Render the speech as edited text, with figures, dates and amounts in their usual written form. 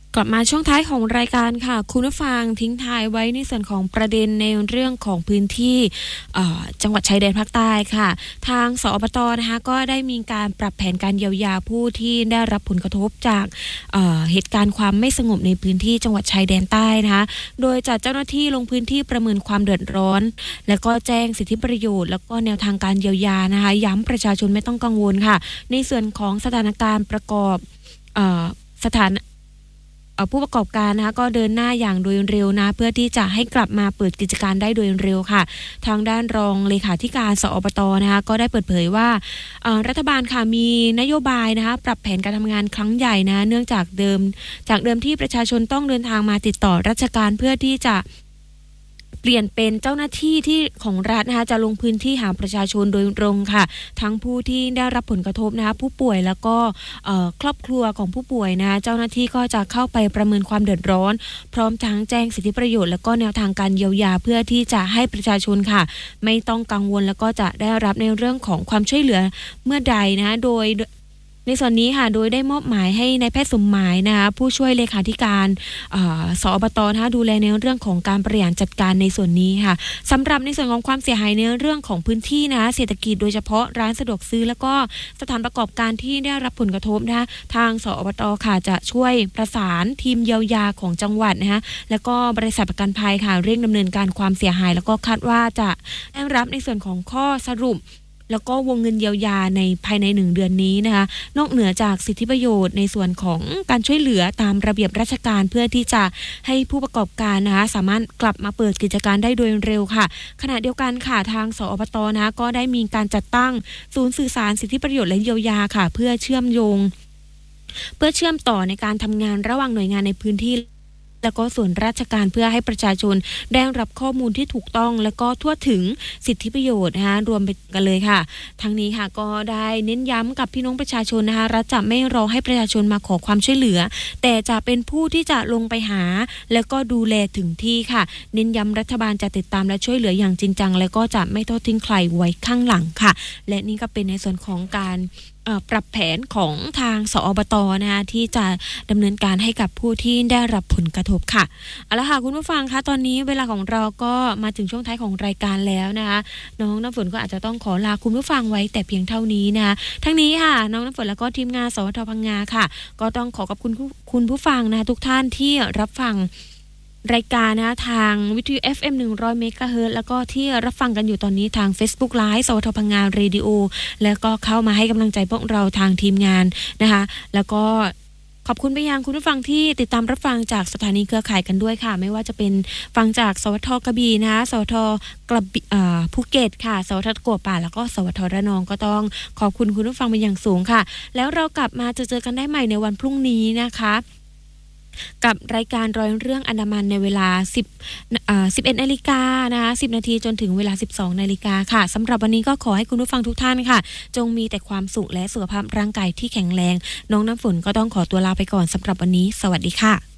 กลับมาช่วงท้ายของรายการค่ะคุณผู้ฟังทิ้งท้ายไว้ในส่วนของประเด็นในเรื่องของพื้นที่จังหวัดชายแดนภาคใต้ค่ะทางสอบต.นะคะก็ได้มีการปรับแผนการเยียวยาผู้ที่ได้รับผลกระทบจากเหตุการณ์ความไม่สงบในพื้นที่จังหวัดชายแดนใต้นะคะโดยจัดเจ้าหน้าที่ลงพื้นที่ประเมินความเดือดร้อนและก็แจ้งสิทธิประโยชน์แล้วก็แนวทางการเยียวยานะคะย้ำประชาชนไม่ต้องกังวลค่ะในส่วนของสถานการณ์ประกอบผู้ประกอบการนะคะก็เดินหน้าอย่างโดยเร็วนะเพื่อที่จะให้กลับมาเปิดกิจการได้โดยเร็วค่ะทางด้านรองเลขาธิการสอบต.นะคะก็ได้เปิดเผยว่ารัฐบาลค่ะมีนโยบายนะคะปรับแผนการทำงานครั้งใหญ่นะเนื่องจากเดิมที่ประชาชนต้องเดินทางมาติดต่อราชการเพื่อที่จะเปลี่ยนเป็นเจ้าหน้าที่ที่ของรัฐนะคะจะลงพื้นที่หาประชาชนโดยตรงค่ะทั้งผู้ที่ได้รับผลกระทบนะคะผู้ป่วยแล้วก็ครอบครัวของผู้ป่วยนะคะเจ้าหน้าที่ก็จะเข้าไปประเมินความเดือดร้อนพร้อมทั้งแจ้งสิทธิประโยชน์แล้วก็แนวทางการเยียวยาเพื่อที่จะให้ประชาชนค่ะไม่ต้องกังวลแล้วก็จะได้รับในเรื่องของความช่วยเหลือเมื่อใดนะโดยในส่วนนี้ค่ะโดยได้มอบหมายให้นายแพทย์สมหมายนะคะผู้ช่วยเลขาธิการสอบต.นะคะดูแลในเรื่องของการบริหารจัดการในส่วนนี้ค่ะสำหรับในส่วนของความเสียหายในเรื่องของพื้นที่นะเศรษฐกิจโดยเฉพาะร้านสะดวกซื้อแล้วก็สถานประกอบการที่ได้รับผลกระทบนะคะทางสอบต.ค่ะจะช่วยประสานทีมเยียวยาของจังหวัดนะคะแล้วก็บริษัทประกันภัยค่ะเร่งดำเนินการความเสียหายแล้วก็คาดว่าจะได้รับในส่วนของข้อสรุปแล้วก็วงเงินเยียวยาในภายใน1 เดือนนี้นะคะนอกเหนือจากสิทธิประโยชน์ในส่วนของการช่วยเหลือตามระเบียบราชการเพื่อที่จะให้ผู้ประกอบการนะคะสามารถกลับมาเปิดกิจการได้โดยเร็วค่ะขณะเดียวกันค่ะทางสอบต.นะก็ได้มีการจัดตั้งศูนย์สื่อสารสิทธิประโยชน์และเยียวยาค่ะเพื่อเชื่อมต่อในการทำงานระหว่างหน่วยงานในพื้นที่แล้วก็ส่วนราชการเพื่อให้ประชาชนได้รับข้อมูลที่ถูกต้องแล้วก็ทั่วถึงสิทธิประโยชน์นะคะรวมไปกันเลยค่ะทั้งนี้ค่ะก็ได้เน้นย้ำกับพี่น้องประชาชนนะคะรัฐจะไม่รอให้ประชาชนมาขอความช่วยเหลือแต่จะเป็นผู้ที่จะลงไปหาแล้วก็ดูแลถึงที่ค่ะเน้นย้ำรัฐบาลจะติดตามและช่วยเหลืออย่างจริงจังและก็จะไม่ทอดทิ้งใครไว้ข้างหลังค่ะและนี่ก็เป็นในส่วนของการปรับแผนของทางสอบต.นะคะที่จะดำเนินการให้กับผู้ที่ได้รับผลกระทบค่ะเอาละค่ะคุณผู้ฟังคะตอนนี้เวลาของเราก็มาถึงช่วงท้ายของรายการแล้วนะคะน้องน้ำฝนก็อาจจะต้องขอลาคุณผู้ฟังไว้แต่เพียงเท่านี้นะคะทั้งนี้ค่ะน้องน้ำฝนแล้วก็ทีมงานสวทพังงาค่ะก็ต้องขอขอบคุณผู้ฟังนะคะทุกท่านที่รับฟังรายการนะทางวิทยุ FM 100 เมกะเฮิรตซ์แล้วก็ที่รับฟังกันอยู่ตอนนี้ทาง Facebook Live สวทพังงาเรดิโอแล้วก็เข้ามาให้กำลังใจพวกเราทางทีมงานนะคะแล้วก็ขอบคุณไปยังคุณผู้ฟังที่ติดตามรับฟังจากสถานีเครือข่ายกันด้วยค่ะไม่ว่าจะเป็นฟังจากสวทกระบี่นะคะสวทกระบี่ภูเก็ตค่ะสวทกัวป่าแล้วก็สวทระนองก็ต้องขอบคุณคุณผู้ฟังเป็นอย่างสูงค่ะแล้วเรากลับมาเจอกันได้ใหม่ในวันพรุ่งนี้นะคะกับรายการร้อยเรื่องอันดามันในเวลา11 นาฬิกานะคะ10 นาทีจนถึงเวลา 12 นาฬิกาค่ะสำหรับวันนี้ก็ขอให้คุณผู้ฟังทุกท่านค่ะจงมีแต่ความสุขและสุขภาพร่างกายที่แข็งแรงน้องน้ำฝนก็ต้องขอตัวลาไปก่อนสำหรับวันนี้สวัสดีค่ะ